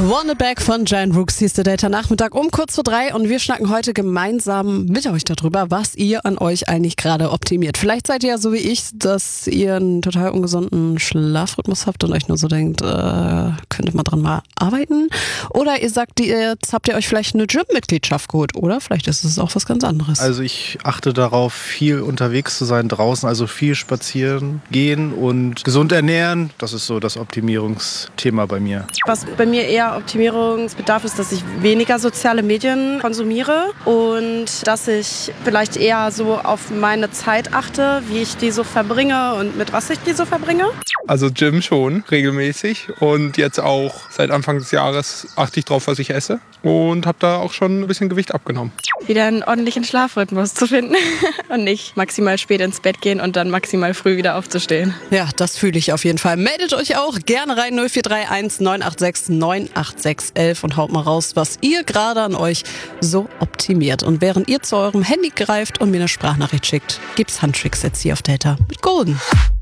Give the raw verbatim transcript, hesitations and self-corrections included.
Want It Back von Giant Rooks, hieß der Data-Nachmittag um kurz vor drei und wir schnacken heute gemeinsam mit euch darüber, was ihr an euch eigentlich gerade optimiert. Vielleicht seid ihr ja so wie ich, dass ihr einen total ungesunden Schlafrhythmus habt und euch nur so denkt, äh, könnte man dran mal arbeiten. Oder ihr sagt, jetzt habt ihr euch vielleicht eine Gym-Mitgliedschaft geholt, oder vielleicht ist es auch was ganz anderes. Also ich achte darauf, viel unterwegs zu sein draußen, also viel spazieren gehen und gesund ernähren. Das ist so das Optimierungsthema bei mir. Was bei mir eher Optimierungsbedarf ist, dass ich weniger soziale Medien konsumiere und dass ich vielleicht eher so auf meine Zeit achte, wie ich die so verbringe und mit was ich die so verbringe. Also Gym schon, regelmäßig. Und jetzt auch seit Anfang des Jahres achte ich drauf, was ich esse. Und habe da auch schon ein bisschen Gewicht abgenommen. Wieder einen ordentlichen Schlafrhythmus zu finden und nicht maximal spät ins Bett gehen und dann maximal früh wieder aufzustehen. Ja, das fühle ich auf jeden Fall. Meldet euch auch gerne rein null vier drei eins neun acht sechs neun acht sechs eins und haut mal raus, was ihr gerade an euch so optimiert. Und während ihr zu eurem Handy greift und mir eine Sprachnachricht schickt, gibt's Handtricks jetzt hier auf Delta mit Golden.